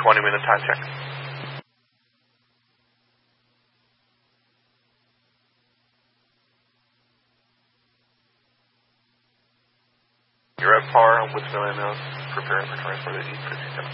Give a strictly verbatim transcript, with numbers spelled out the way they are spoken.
twenty minute time check. You're at par with Savannah, preparing for transport at eight fifty-seven.